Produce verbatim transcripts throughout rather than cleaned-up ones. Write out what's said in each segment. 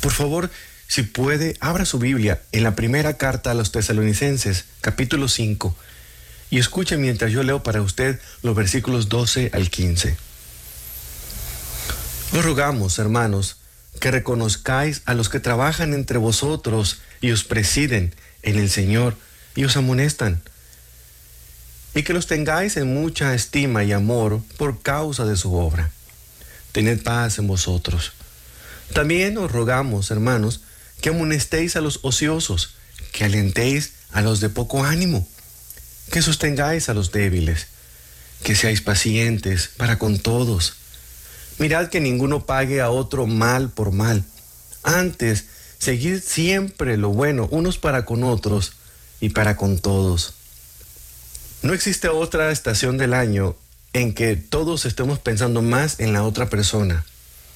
Por favor, si puede, abra su Biblia en la primera carta a los Tesalonicenses, capítulo cinco, y escuche mientras yo leo para usted los versículos doce al quince. Os rogamos, hermanos, que reconozcáis a los que trabajan entre vosotros y os presiden en el Señor y os amonestan, y que los tengáis en mucha estima y amor por causa de su obra. Tened paz en vosotros. También os rogamos, hermanos, que amonestéis a los ociosos, que alentéis a los de poco ánimo, que sostengáis a los débiles, que seáis pacientes para con todos. Mirad que ninguno pague a otro mal por mal. Antes, seguid siempre lo bueno unos para con otros y para con todos. No existe otra estación del año en que todos estemos pensando más en la otra persona.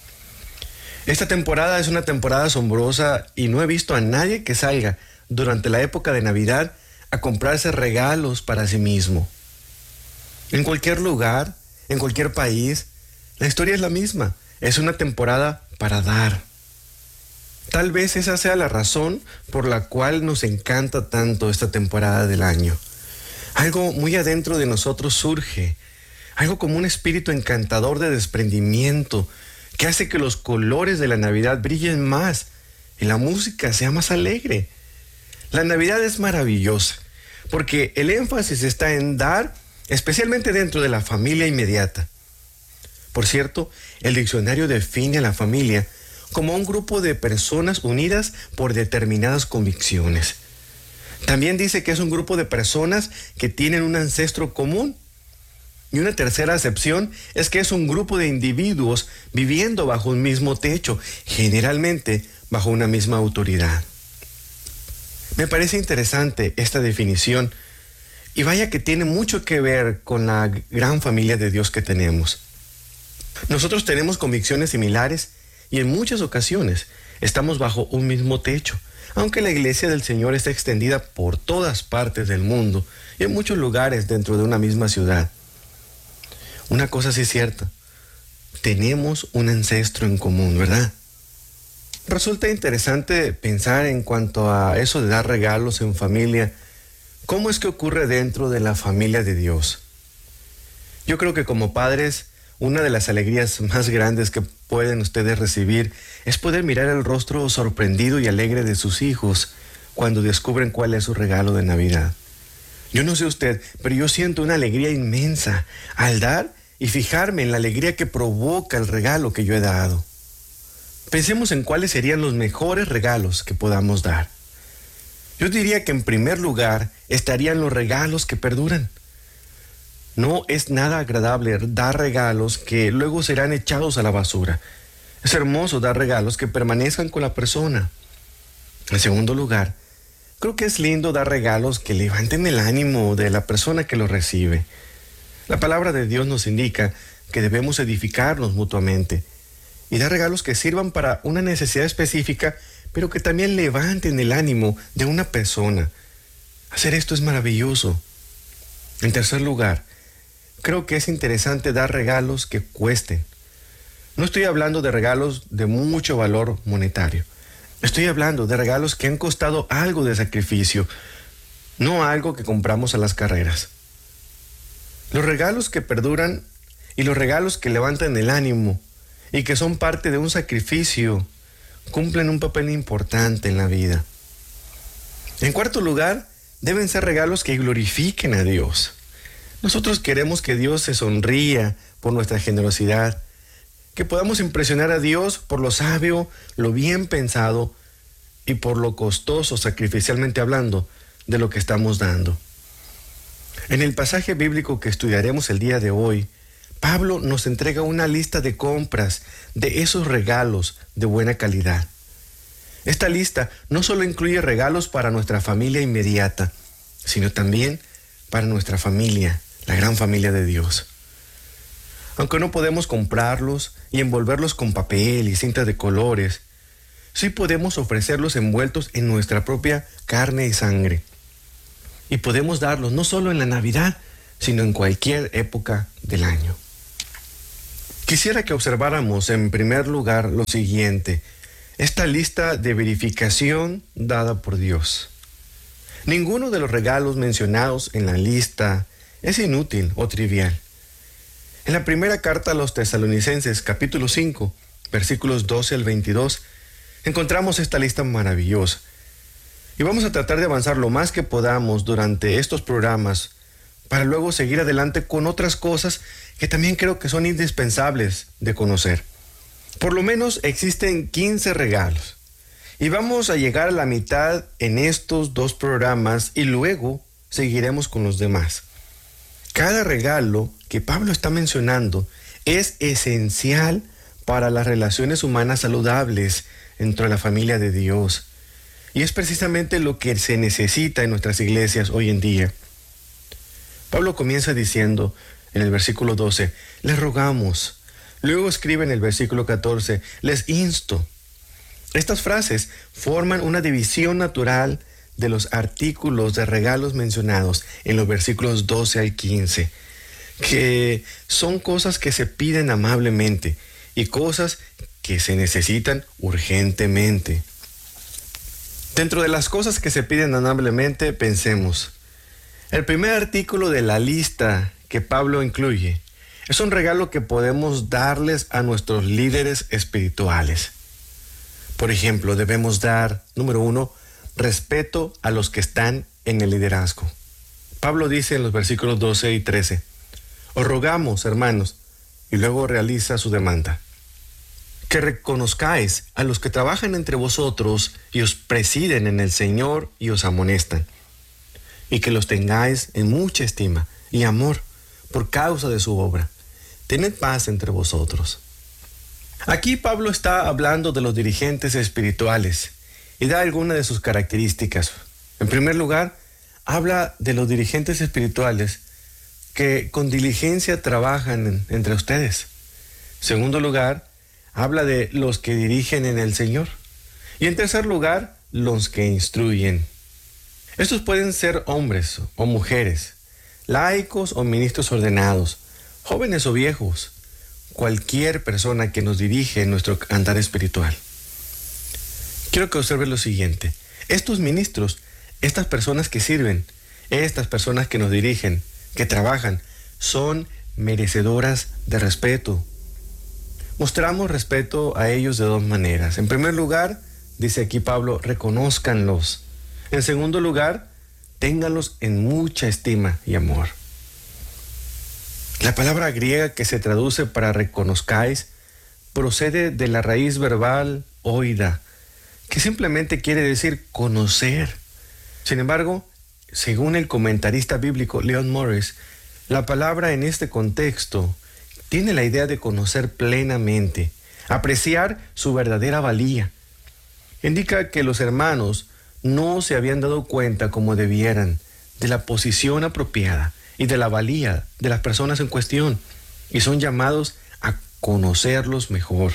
Esta temporada es una temporada asombrosa y no he visto a nadie que salga durante la época de Navidad a comprarse regalos para sí mismo. En cualquier lugar, en cualquier país, la historia es la misma. Es una temporada para dar. Tal vez esa sea la razón por la cual nos encanta tanto esta temporada del año. Algo muy adentro de nosotros surge, algo como un espíritu encantador de desprendimiento que hace que los colores de la Navidad brillen más y la música sea más alegre. La Navidad es maravillosa porque el énfasis está en dar, especialmente dentro de la familia inmediata. Por cierto, el diccionario define a la familia como un grupo de personas unidas por determinadas convicciones. También dice que es un grupo de personas que tienen un ancestro común. Y una tercera acepción es que es un grupo de individuos viviendo bajo un mismo techo, generalmente bajo una misma autoridad. Me parece interesante esta definición y vaya que tiene mucho que ver con la gran familia de Dios que tenemos. Nosotros tenemos convicciones similares y en muchas ocasiones estamos bajo un mismo techo, aunque la iglesia del Señor está extendida por todas partes del mundo y en muchos lugares dentro de una misma ciudad. Una cosa sí es cierta, tenemos un ancestro en común, ¿verdad? Resulta interesante pensar en cuanto a eso de dar regalos en familia, ¿cómo es que ocurre dentro de la familia de Dios? Yo creo que como padres, una de las alegrías más grandes que pueden ustedes recibir es poder mirar el rostro sorprendido y alegre de sus hijos cuando descubren cuál es su regalo de Navidad. Yo no sé usted, pero yo siento una alegría inmensa al dar y fijarme en la alegría que provoca el regalo que yo he dado. Pensemos en cuáles serían los mejores regalos que podamos dar. Yo diría que en primer lugar estarían los regalos que perduran. No es nada agradable dar regalos que luego serán echados a la basura. Es hermoso dar regalos que permanezcan con la persona. En segundo lugar, creo que es lindo dar regalos que levanten el ánimo de la persona que los recibe. La palabra de Dios nos indica que debemos edificarnos mutuamente y dar regalos que sirvan para una necesidad específica, pero que también levanten el ánimo de una persona. Hacer esto es maravilloso. En tercer lugar, creo que es interesante dar regalos que cuesten. No estoy hablando de regalos de mucho valor monetario. Estoy hablando de regalos que han costado algo de sacrificio, no algo que compramos a las carreras. Los regalos que perduran y los regalos que levantan el ánimo y que son parte de un sacrificio cumplen un papel importante en la vida. En cuarto lugar, deben ser regalos que glorifiquen a Dios. Nosotros queremos que Dios se sonría por nuestra generosidad, que podamos impresionar a Dios por lo sabio, lo bien pensado y por lo costoso, sacrificialmente hablando, de lo que estamos dando. En el pasaje bíblico que estudiaremos el día de hoy, Pablo nos entrega una lista de compras de esos regalos de buena calidad. Esta lista no solo incluye regalos para nuestra familia inmediata, sino también para nuestra familia, la gran familia de Dios. Aunque no podemos comprarlos y envolverlos con papel y cinta de colores, sí podemos ofrecerlos envueltos en nuestra propia carne y sangre. Y podemos darlos no solo en la Navidad, sino en cualquier época del año. Quisiera que observáramos en primer lugar lo siguiente. esta lista de verificación dada por Dios. Ninguno de los regalos mencionados en la lista es inútil o trivial. En la primera carta a los Tesalonicenses, capítulo cinco, versículos doce al veintidós, encontramos esta lista maravillosa. Y vamos a tratar de avanzar lo más que podamos durante estos programas para luego seguir adelante con otras cosas que también creo que son indispensables de conocer. Por lo menos existen quince regalos. Y vamos a llegar a la mitad en estos dos programas y luego seguiremos con los demás. Cada regalo que Pablo está mencionando es esencial para las relaciones humanas saludables dentro de la familia de Dios. Y es precisamente lo que se necesita en nuestras iglesias hoy en día. Pablo comienza diciendo en el versículo doce, les rogamos. Luego escribe en el versículo catorce, les insto. Estas frases forman una división natural de los artículos de regalos mencionados en los versículos doce al quince, que son cosas que se piden amablemente y cosas que se necesitan urgentemente. Dentro de las cosas que se piden amablemente, pensemos. El primer artículo de la lista que Pablo incluye es un regalo que podemos darles a nuestros líderes espirituales. Por ejemplo, debemos dar, número uno, respeto a los que están en el liderazgo. Pablo dice en los versículos doce y trece, os rogamos, hermanos, y luego realiza su demanda, que reconozcáis a los que trabajan entre vosotros y os presiden en el Señor y os amonestan, y que los tengáis en mucha estima y amor por causa de su obra. Tened paz entre vosotros. Aquí Pablo está hablando de los dirigentes espirituales y da algunas de sus características. En primer lugar, habla de los dirigentes espirituales que con diligencia trabajan en, entre ustedes. En segundo lugar, habla de los que dirigen en el Señor. Y en tercer lugar, los que instruyen. Estos pueden ser hombres o mujeres, laicos o ministros ordenados, jóvenes o viejos, cualquier persona que nos dirige en nuestro andar espiritual. Quiero que observen lo siguiente. Estos ministros, estas personas que sirven, estas personas que nos dirigen, que trabajan, son merecedoras de respeto. Mostramos respeto a ellos de dos maneras. En primer lugar, dice aquí Pablo, reconózcanlos. En segundo lugar, ténganlos en mucha estima y amor. La palabra griega que se traduce para reconozcáis procede de la raíz verbal oida, que simplemente quiere decir conocer. Sin embargo, según el comentarista bíblico Leon Morris, la palabra en este contexto tiene la idea de conocer plenamente, apreciar su verdadera valía. Indica que los hermanos no se habían dado cuenta como debieran de la posición apropiada y de la valía de las personas en cuestión, y son llamados a conocerlos mejor.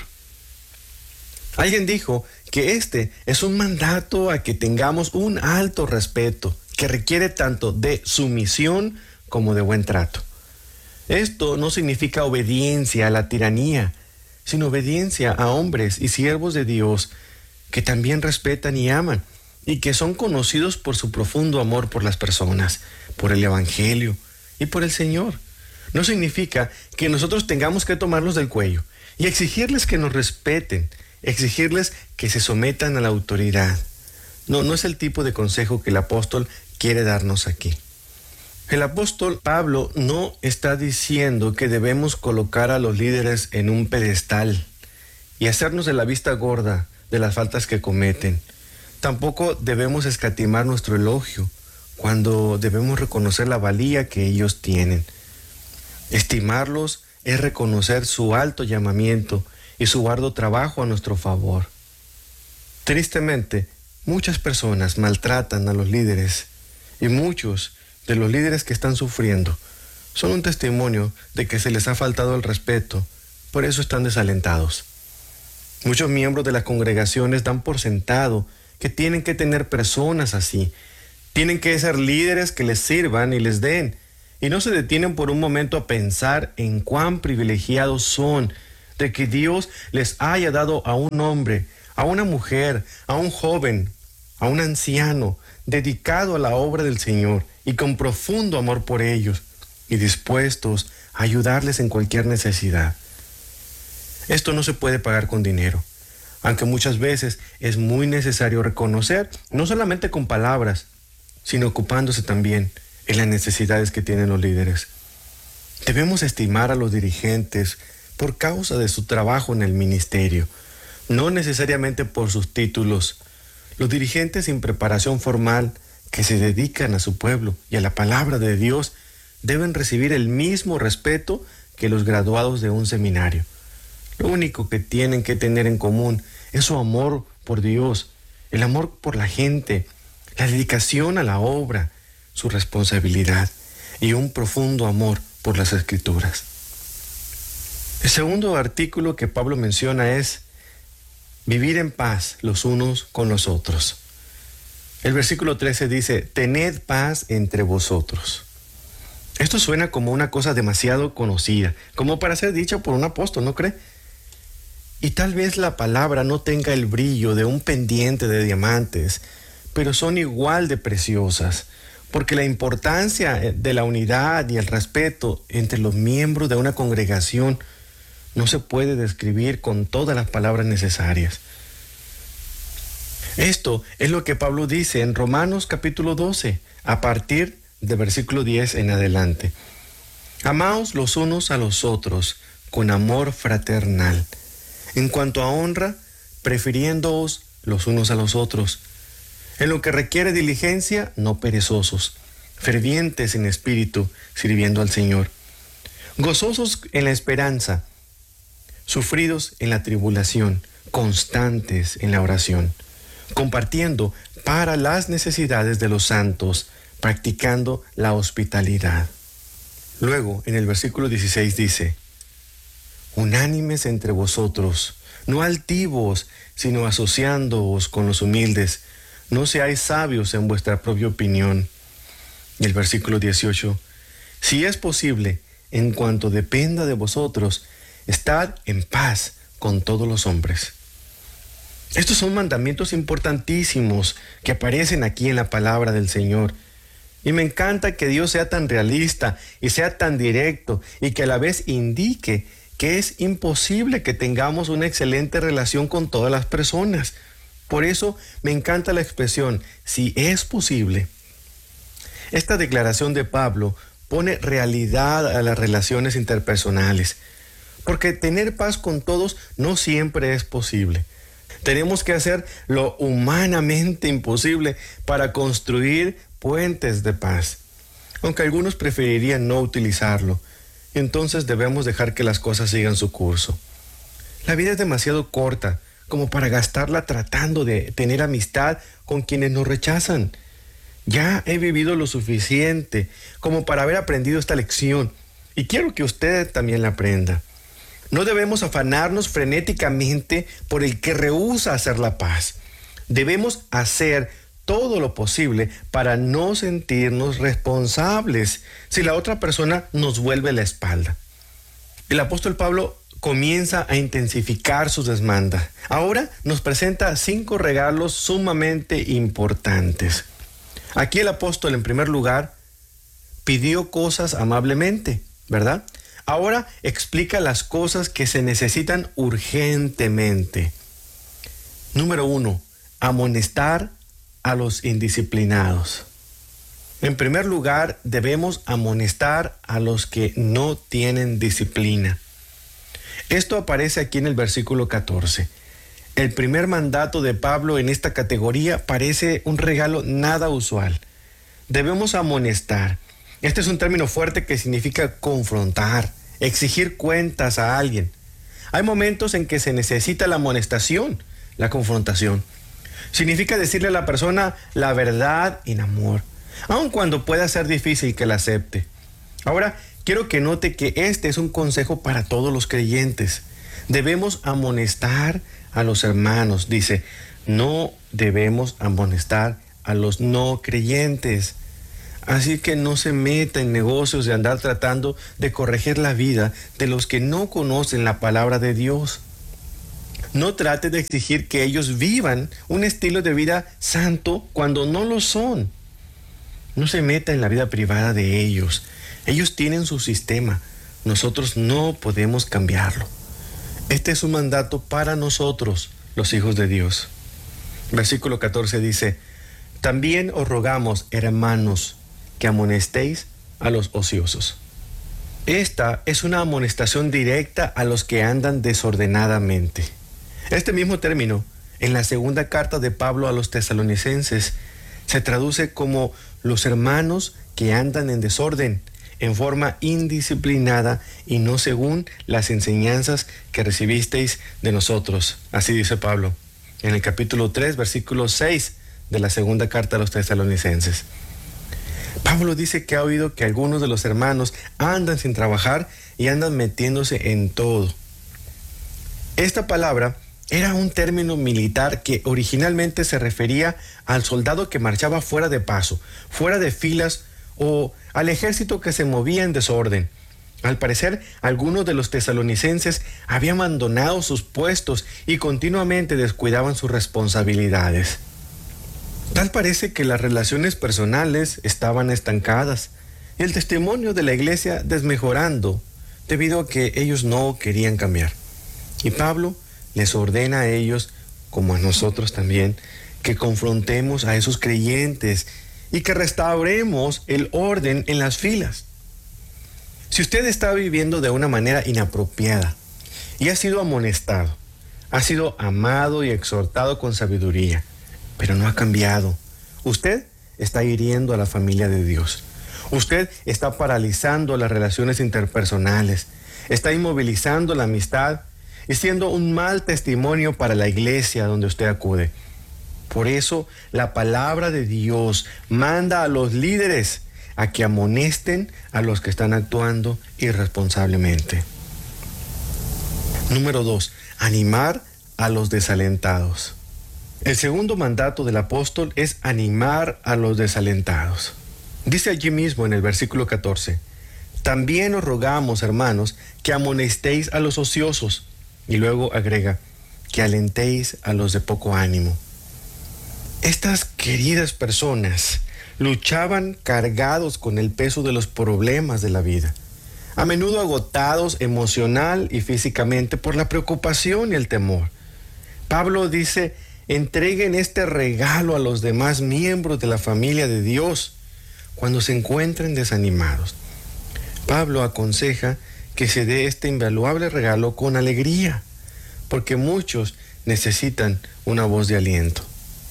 Alguien dijo que este es un mandato a que tengamos un alto respeto, que requiere tanto de sumisión como de buen trato. Esto no significa obediencia a la tiranía, sino obediencia a hombres y siervos de Dios que también respetan y aman, y que son conocidos por su profundo amor por las personas, por el Evangelio y por el Señor. No significa que nosotros tengamos que tomarlos del cuello y exigirles que nos respeten, exigirles que se sometan a la autoridad. No, no es el tipo de consejo que el apóstol quiere darnos aquí. El apóstol Pablo no está diciendo que debemos colocar a los líderes en un pedestal y hacernos de la vista gorda de las faltas que cometen. Tampoco debemos escatimar nuestro elogio cuando debemos reconocer la valía que ellos tienen. Estimarlos es reconocer su alto llamamiento y su arduo trabajo a nuestro favor. Tristemente, muchas personas maltratan a los líderes, y muchos de los líderes que están sufriendo son un testimonio de que se les ha faltado el respeto, por eso están desalentados. Muchos miembros de las congregaciones dan por sentado que tienen que tener personas así, tienen que ser líderes que les sirvan y les den, y no se detienen por un momento a pensar en cuán privilegiados son de que Dios les haya dado a un hombre, a una mujer, a un joven, a un anciano, dedicado a la obra del Señor y con profundo amor por ellos y dispuestos a ayudarles en cualquier necesidad. Esto no se puede pagar con dinero, aunque muchas veces es muy necesario reconocer, no solamente con palabras, sino ocupándose también en las necesidades que tienen los líderes. Debemos estimar a los dirigentes por causa de su trabajo en el ministerio, no necesariamente por sus títulos. Los dirigentes sin preparación formal que se dedican a su pueblo y a la palabra de Dios deben recibir el mismo respeto que los graduados de un seminario. Lo único que tienen que tener en común es su amor por Dios, el amor por la gente, la dedicación a la obra, su responsabilidad y un profundo amor por las Escrituras. El segundo artículo que Pablo menciona es vivir en paz los unos con los otros. El versículo trece dice, tened paz entre vosotros. Esto suena como una cosa demasiado conocida, como para ser dicha por un apóstol, ¿no cree? Y tal vez la palabra no tenga el brillo de un pendiente de diamantes, pero son igual de preciosas, porque la importancia de la unidad y el respeto entre los miembros de una congregación no se puede describir con todas las palabras necesarias. Esto es lo que Pablo dice en Romanos capítulo doce, a partir del versículo diez en adelante. Amaos los unos a los otros con amor fraternal. En cuanto a honra, prefiriéndoos los unos a los otros. En lo que requiere diligencia, no perezosos, fervientes en espíritu, sirviendo al Señor. Gozosos en la esperanza, sufridos en la tribulación, constantes en la oración, compartiendo para las necesidades de los santos, practicando la hospitalidad. Luego, en el versículo dieciséis dice, unánimes entre vosotros, no altivos, sino asociándoos con los humildes, no seáis sabios en vuestra propia opinión. Y el versículo dieciocho, si es posible, en cuanto dependa de vosotros, estad en paz con todos los hombres. Estos son mandamientos importantísimos que aparecen aquí en la palabra del Señor. Y me encanta que Dios sea tan realista y sea tan directo y que a la vez indique que es imposible que tengamos una excelente relación con todas las personas. Por eso me encanta la expresión, si es posible. Esta declaración de Pablo pone realidad a las relaciones interpersonales, porque tener paz con todos no siempre es posible. Tenemos que hacer lo humanamente imposible para construir puentes de paz, aunque algunos preferirían no utilizarlo. Entonces debemos dejar que las cosas sigan su curso. La vida es demasiado corta como para gastarla tratando de tener amistad con quienes nos rechazan. Ya he vivido lo suficiente como para haber aprendido esta lección y quiero que usted también la aprenda. No debemos afanarnos frenéticamente por el que rehúsa hacer la paz. Debemos hacer todo lo posible para no sentirnos responsables si la otra persona nos vuelve la espalda. El apóstol Pablo comienza a intensificar sus demandas. Ahora nos presenta cinco regalos sumamente importantes. Aquí el apóstol, en primer lugar, pidió cosas amablemente, ¿verdad? Ahora explica las cosas que se necesitan urgentemente. Número uno, amonestar a los indisciplinados. En primer lugar, debemos amonestar a los que no tienen disciplina. Esto aparece aquí en el versículo catorce. El primer mandato de Pablo en esta categoría parece un regalo nada usual. Debemos amonestar. Este es un término fuerte que significa confrontar, exigir cuentas a alguien. Hay momentos en que se necesita la amonestación, la confrontación. Significa decirle a la persona la verdad en amor, aun cuando pueda ser difícil que la acepte. Ahora, quiero que note que este es un consejo para todos los creyentes. Debemos amonestar a los hermanos. Dice, no debemos amonestar a los no creyentes. Así que no se meta en negocios de andar tratando de corregir la vida de los que no conocen la palabra de Dios. No trate de exigir que ellos vivan un estilo de vida santo cuando no lo son. No se meta en la vida privada de ellos. Ellos tienen su sistema. Nosotros no podemos cambiarlo. Este es un mandato para nosotros, los hijos de Dios. Versículo catorce dice: también os rogamos, hermanos, que amonestéis a los ociosos. Esta es una amonestación directa a los que andan desordenadamente. Este mismo término, en la segunda carta de Pablo a los tesalonicenses, se traduce como los hermanos que andan en desorden, en forma indisciplinada y no según las enseñanzas que recibisteis de nosotros. Así dice Pablo en el capítulo tres, versículo seis de la segunda carta a los tesalonicenses. Pablo dice que ha oído que algunos de los hermanos andan sin trabajar y andan metiéndose en todo. Esta palabra era un término militar que originalmente se refería al soldado que marchaba fuera de paso, fuera de filas, o al ejército que se movía en desorden. Al parecer, algunos de los tesalonicenses habían abandonado sus puestos y continuamente descuidaban sus responsabilidades. Tal parece que las relaciones personales estaban estancadas y el testimonio de la iglesia desmejorando debido a que ellos no querían cambiar. Y Pablo les ordena a ellos, como a nosotros también, que confrontemos a esos creyentes y que restauremos el orden en las filas. Si usted está viviendo de una manera inapropiada y ha sido amonestado, ha sido amado y exhortado con sabiduría, pero no ha cambiado, usted está hiriendo a la familia de Dios. Usted está paralizando las relaciones interpersonales, está inmovilizando la amistad y siendo un mal testimonio para la iglesia donde usted acude. Por eso, la palabra de Dios manda a los líderes a que amonesten a los que están actuando irresponsablemente. Número dos, animar a los desalentados. El segundo mandato del apóstol es animar a los desalentados. Dice allí mismo en el versículo catorce: también os rogamos, hermanos, que amonestéis a los ociosos. Y luego agrega, que alentéis a los de poco ánimo. Estas queridas personas luchaban cargados con el peso de los problemas de la vida, a menudo agotados emocional y físicamente por la preocupación y el temor. Pablo dice: entreguen este regalo a los demás miembros de la familia de Dios cuando se encuentren desanimados. Pablo aconseja que se dé este invaluable regalo con alegría, porque muchos necesitan una voz de aliento.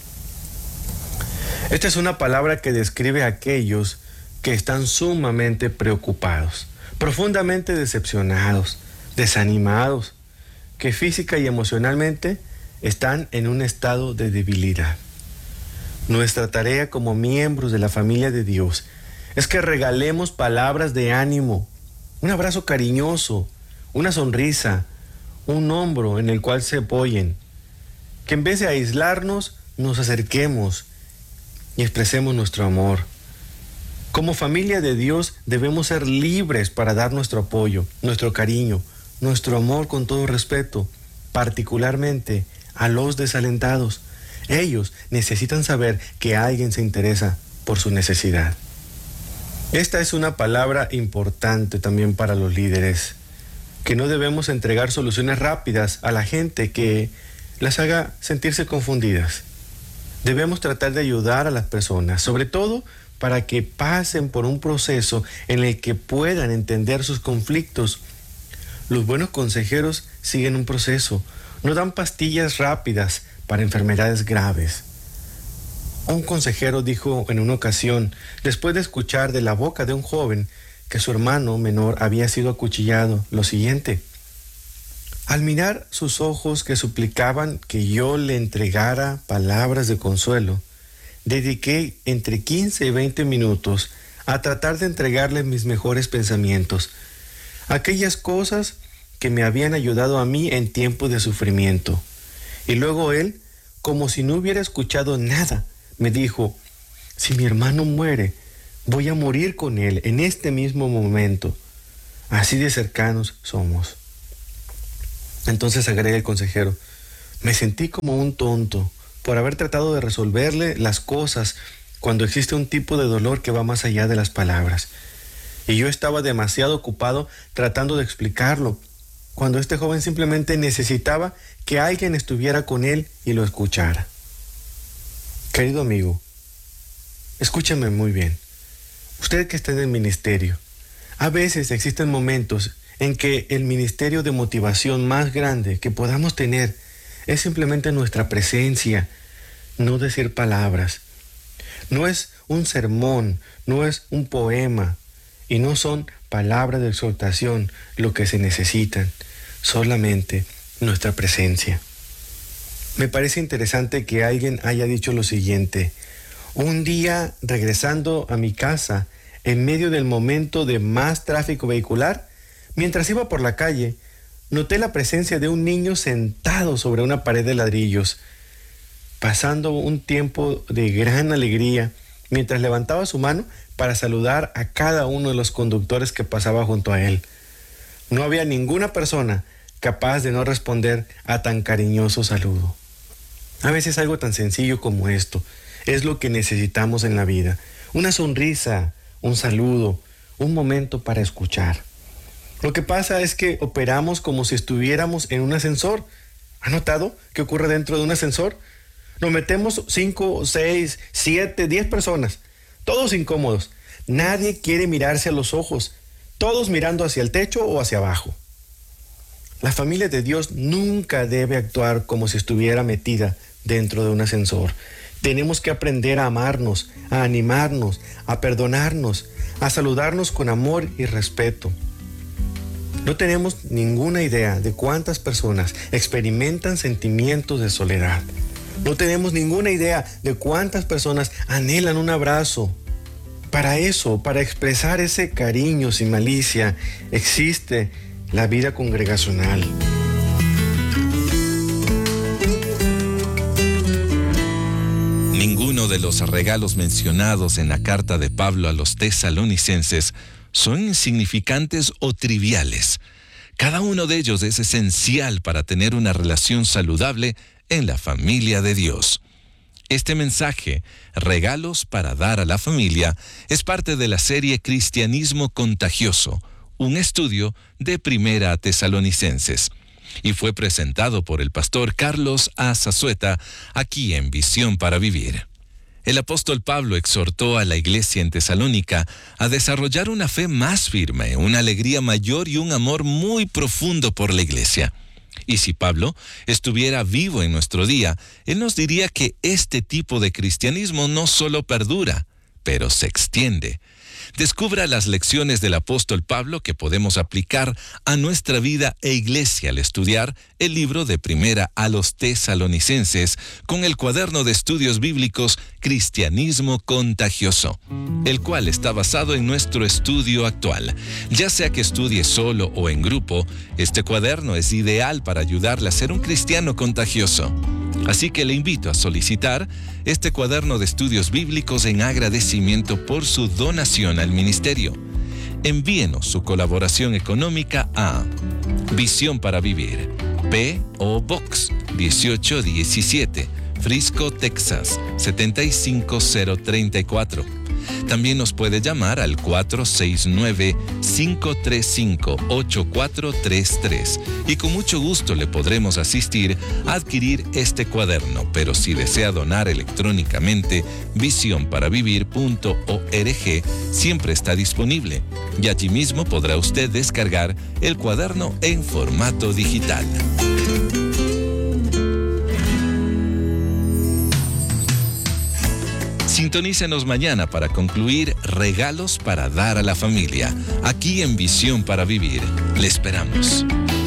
Esta es una palabra que describe a aquellos que están sumamente preocupados, profundamente decepcionados, desanimados, que física y emocionalmente están en un estado de debilidad. Nuestra tarea como miembros de la familia de Dios es que regalemos palabras de ánimo, un abrazo cariñoso, una sonrisa, un hombro en el cual se apoyen, que en vez de aislarnos, nos acerquemos y expresemos nuestro amor. Como familia de Dios debemos ser libres para dar nuestro apoyo, nuestro cariño, nuestro amor con todo respeto, particularmente a los desalentados. Ellos necesitan saber que alguien se interesa por su necesidad. Esta es una palabra importante también para los líderes, que no debemos entregar soluciones rápidas a la gente que las haga sentirse confundidas. Debemos tratar de ayudar a las personas, sobre todo para que pasen por un proceso en el que puedan entender sus conflictos. Los buenos consejeros siguen un proceso, no dan pastillas rápidas para enfermedades graves. Un consejero dijo en una ocasión, después de escuchar de la boca de un joven que su hermano menor había sido acuchillado, lo siguiente: al mirar sus ojos que suplicaban que yo le entregara palabras de consuelo, dediqué entre quince y veinte minutos a tratar de entregarle mis mejores pensamientos, aquellas cosas que me habían ayudado a mí en tiempos de sufrimiento. Y luego él, como si no hubiera escuchado nada, me dijo: si mi hermano muere, voy a morir con él en este mismo momento. Así de cercanos somos. Entonces agrega el consejero: Me sentí como un tonto por haber tratado de resolverle las cosas cuando existe un tipo de dolor que va más allá de las palabras. Y yo estaba demasiado ocupado tratando de explicarlo, cuando este joven simplemente necesitaba que alguien estuviera con él y lo escuchara. Querido amigo, escúchame muy bien. Usted que está en el ministerio, a veces existen momentos en que el ministerio de motivación más grande que podamos tener es simplemente nuestra presencia, no decir palabras. No es un sermón, no es un poema, y no son palabras de exhortación lo que se necesitan, solamente nuestra presencia. Me parece interesante que alguien haya dicho lo siguiente: un día, regresando a mi casa, en medio del momento de más tráfico vehicular, mientras iba por la calle, noté la presencia de un niño sentado sobre una pared de ladrillos, pasando un tiempo de gran alegría, mientras levantaba su mano para saludar a cada uno de los conductores que pasaba junto a él. No había ninguna persona capaz de no responder a tan cariñoso saludo. A veces algo tan sencillo como esto es lo que necesitamos en la vida. Una sonrisa, un saludo, un momento para escuchar. Lo que pasa es que operamos como si estuviéramos en un ascensor. ¿Ha notado qué ocurre dentro de un ascensor? Nos metemos cinco, seis, siete, diez personas, todos incómodos. Nadie quiere mirarse a los ojos, todos mirando hacia el techo o hacia abajo. La familia de Dios nunca debe actuar como si estuviera metida dentro de un ascensor. Tenemos que aprender a amarnos, a animarnos, a perdonarnos, a saludarnos con amor y respeto. No tenemos ninguna idea de cuántas personas experimentan sentimientos de soledad. No tenemos ninguna idea de cuántas personas anhelan un abrazo. Para eso, para expresar ese cariño sin malicia, existe la vida congregacional. Ninguno de los regalos mencionados en la carta de Pablo a los tesalonicenses son insignificantes o triviales. Cada uno de ellos es esencial para tener una relación saludable en la familia de Dios. Este mensaje, Regalos para dar a la familia, es parte de la serie Cristianismo Contagioso, un estudio de Primera a Tesalonicenses, y fue presentado por el pastor Carlos A. Zazueta aquí en Visión para Vivir. El apóstol Pablo exhortó a la iglesia en Tesalónica a desarrollar una fe más firme, una alegría mayor y un amor muy profundo por la iglesia. Y si Pablo estuviera vivo en nuestro día, él nos diría que este tipo de cristianismo no solo perdura, pero se extiende. Descubra las lecciones del apóstol Pablo que podemos aplicar a nuestra vida e iglesia al estudiar el libro de Primera a los Tesalonicenses con el cuaderno de estudios bíblicos Cristianismo Contagioso, el cual está basado en nuestro estudio actual. Ya sea que estudie solo o en grupo, este cuaderno es ideal para ayudarle a ser un cristiano contagioso. Así que le invito a solicitar este cuaderno de estudios bíblicos en agradecimiento por su donación al ministerio. Envíenos su colaboración económica a Visión para Vivir, P O Box dieciocho diecisiete, Frisco, Texas setenta y cinco cero treinta y cuatro. También nos puede llamar al cuatro seis nueve, cinco tres cinco, ocho cuatro tres tres y con mucho gusto le podremos asistir a adquirir este cuaderno, pero si desea donar electrónicamente, visión para vivir punto org siempre está disponible y allí mismo podrá usted descargar el cuaderno en formato digital. Sintonícenos mañana para concluir Regalos para dar a la familia, aquí en Visión para Vivir. Le esperamos.